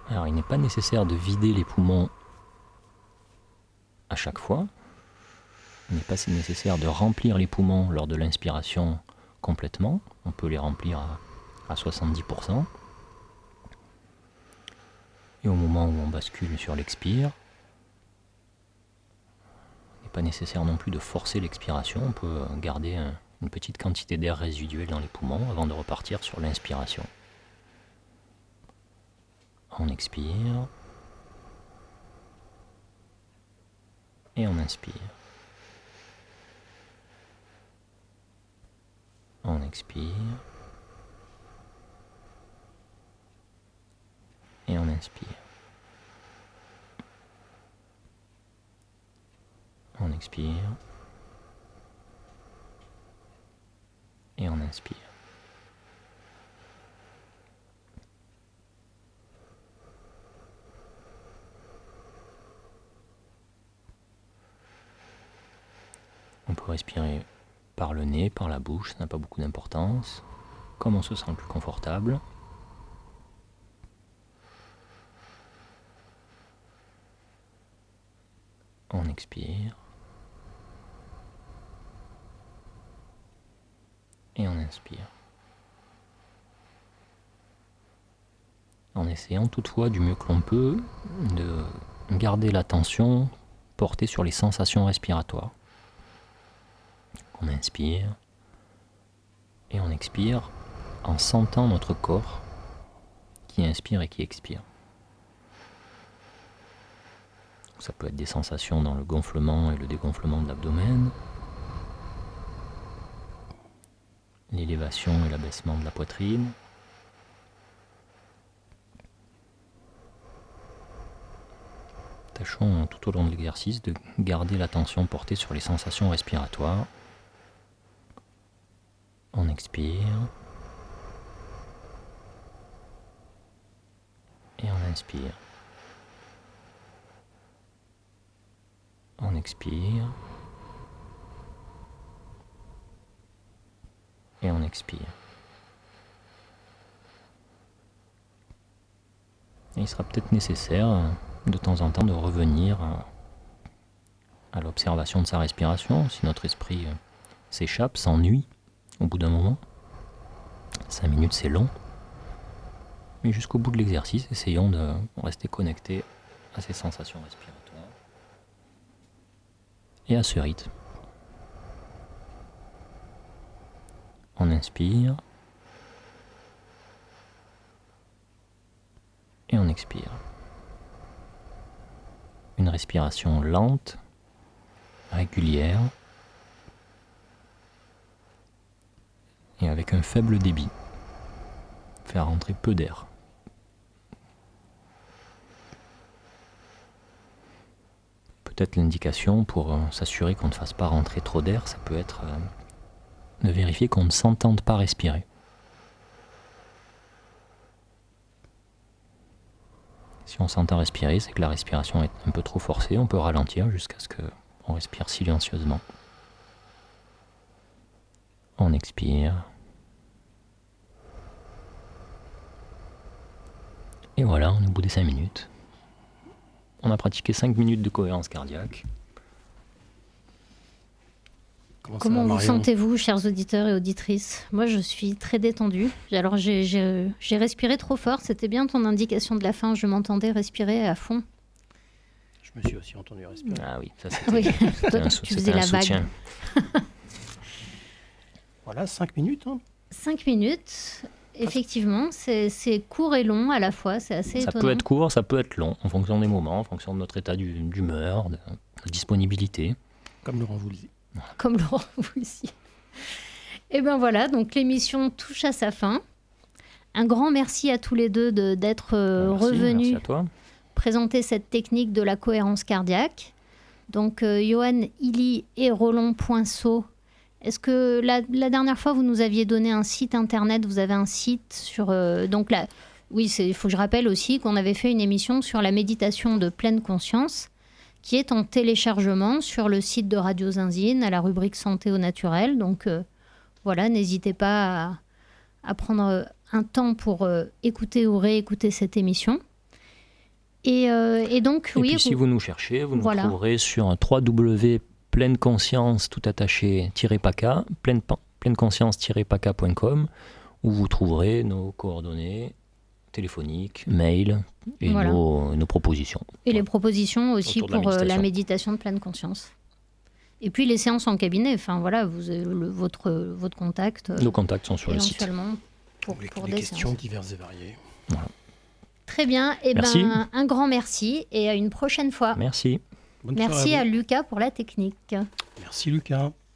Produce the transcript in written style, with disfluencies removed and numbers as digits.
Alors, il n'est pas nécessaire de vider les poumons à chaque fois. Il n'est pas si nécessaire de remplir les poumons lors de l'inspiration complètement. On peut les remplir à 70%. Et au moment où on bascule sur l'expire, il n'est pas nécessaire non plus de forcer l'expiration. On peut garder une petite quantité d'air résiduel dans les poumons avant de repartir sur l'inspiration. On expire et on inspire. On expire et on inspire. On expire et on inspire. On peut respirer par le nez, par la bouche, ça n'a pas beaucoup d'importance. Comme on se sent le plus confortable. On expire. Et on inspire. En essayant toutefois du mieux que l'on peut de garder l'attention portée sur les sensations respiratoires. On inspire et on expire en sentant notre corps qui inspire et qui expire. Ça peut être des sensations dans le gonflement et le dégonflement de l'abdomen, l'élévation et l'abaissement de la poitrine, tâchons tout au long de l'exercice de garder l'attention portée sur les sensations respiratoires. On expire et on inspire. On expire et on expire. Et il sera peut-être nécessaire de temps en temps de revenir à l'observation de sa respiration si notre esprit s'échappe, s'ennuie au bout d'un moment. 5 minutes c'est long, mais jusqu'au bout de l'exercice, essayons de rester connectés à ces sensations respiratoires et à ce rythme. On inspire et on expire. Une respiration lente, régulière et avec un faible débit. Faire rentrer peu d'air. Peut-être l'indication pour s'assurer qu'on ne fasse pas rentrer trop d'air, ça peut être de vérifier qu'on ne s'entende pas respirer. Si on s'entend respirer, c'est que la respiration est un peu trop forcée, on peut ralentir jusqu'à ce qu'on respire silencieusement. On expire. Et voilà, on est au bout des 5 minutes. On a pratiqué 5 minutes de cohérence cardiaque. Comment vous sentez-vous, chers auditeurs et auditrices ? Moi, je suis très détendue. Alors, j'ai respiré trop fort. C'était bien ton indication de la fin. Je m'entendais respirer à fond. Je me suis aussi entendu respirer. Ah oui, ça c'était, Oui, c'était tu faisais la vague. Voilà, 5 minutes. 5 minutes, effectivement, c'est court et long à la fois. C'est assez étonnant. Ça peut être court, ça peut être long, en fonction des moments, en fonction de notre état d'humeur, de disponibilité. Comme Laurent Voulzy. Comme Laurent Voulzy. Et bien voilà, donc l'émission touche à sa fin. Un grand merci à tous les deux d'être revenus présenter cette technique de la cohérence cardiaque. Donc Johan Hilly et Roland Poinceau, est-ce que la dernière fois vous nous aviez donné un site internet, vous avez un site sur... oui, il faut que je rappelle aussi qu'on avait fait une émission sur la méditation de pleine conscience qui est en téléchargement sur le site de Radio Zinzine à la rubrique santé au naturel. Donc voilà, n'hésitez pas à prendre un temps pour écouter ou réécouter cette émission. Et donc, et puis si vous nous cherchez, vous nous trouverez sur www.pleineconscience tout attaché -paca, pleineconscience-paca.com, où vous trouverez nos coordonnées téléphoniques, mail et nos propositions. Et les propositions aussi pour la méditation de pleine conscience. Et puis les séances en cabinet, enfin voilà, vous avez votre contact. Nos contacts sont sur le site. Pour des questions diverses et variées. Voilà. Très bien, et un grand merci et à une prochaine fois. Merci. Merci à Lucas pour la technique. Merci Lucas.